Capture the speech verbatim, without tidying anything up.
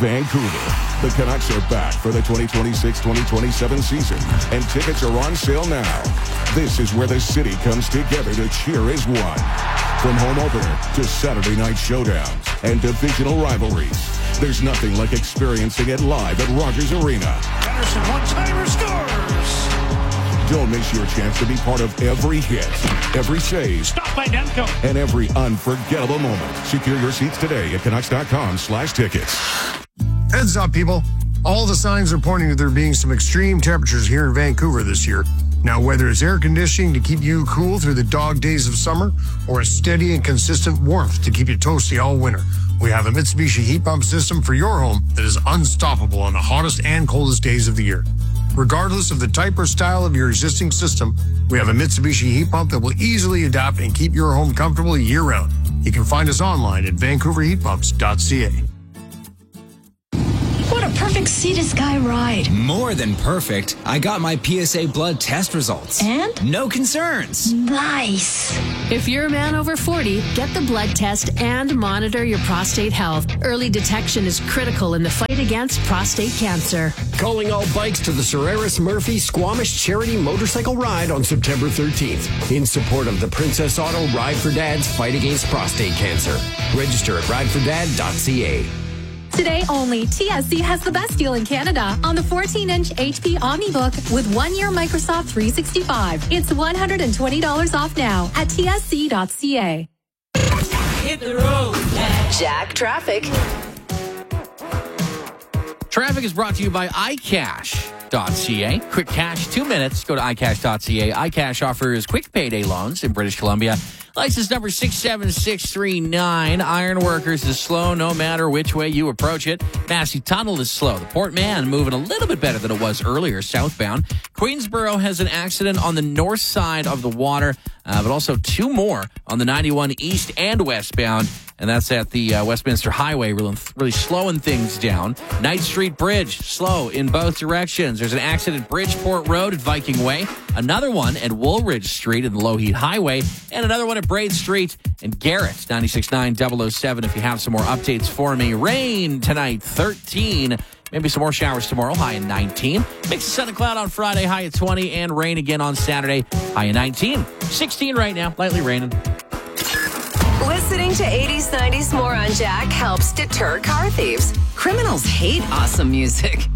Vancouver. The Canucks are back for the twenty twenty-six twenty twenty-seven season, and tickets are on sale now. This is where the city comes together to cheer as one. From home opener to Saturday night showdowns and divisional rivalries, there's nothing like experiencing it live at Rogers Arena. Anderson, one-timer, scores! Don't miss your chance to be part of every hit, every save, Stop by Demko, and every unforgettable moment. Secure your seats today at Canucks.com slash tickets. Heads up, people. All the signs are pointing to there being some extreme temperatures here in Vancouver this year. Now, whether it's air conditioning to keep you cool through the dog days of summer or a steady and consistent warmth to keep you toasty all winter, we have a Mitsubishi heat pump system for your home that is unstoppable on the hottest and coldest days of the year. Regardless of the type or style of your existing system, we have a Mitsubishi heat pump that will easily adapt and keep your home comfortable year-round. You can find us online at vancouver heat pumps dot c a. What a perfect Sea to Sky ride. More than perfect. I got my P S A blood test results. And? No concerns. Nice. If you're a man over forty, get the blood test and monitor your prostate health. Early detection is critical in the fight against prostate cancer. Calling all bikes to the Sararis Murphy Squamish Charity Motorcycle Ride on September thirteenth in support of the Princess Auto Ride for Dad's fight against prostate cancer. Register at ride for dad dot c a. Today only, T S C has the best deal in Canada on the fourteen inch H P OmniBook with one-year Microsoft three sixty-five. It's one hundred twenty dollars off now at t s c dot c a. hit the road, Jack Traffic. Traffic is brought to you by i cash dot c a. Quick cash, two minutes. Go to i cash dot c a. iCash offers quick payday loans in British Columbia. License number six seven six three nine. Ironworkers is slow no matter which way you approach it. Massey Tunnel is slow. The Port Mann moving a little bit better than it was earlier, southbound. Queensboro has an accident on the north side of the water, uh, but also two more on the ninety-one east and westbound. And that's at the uh, Westminster Highway, really, really slowing things down. Knight Street Bridge, slow in both directions. There's an accident at Bridgeport Road at Viking Way, another one at Woolridge Street in the Lougheed Highway, and another one at Braid Street and Garrett, ninety-six point nine double oh seven if you have some more updates for me. Rain tonight, thirteen. Maybe some more showers tomorrow, high in nineteen. Mix of sun and cloud on Friday, high at twenty, and rain again on Saturday, high in nineteen. sixteen right now, lightly raining. Listening to eighties, nineties more on Jack helps deter car thieves. Criminals hate awesome music.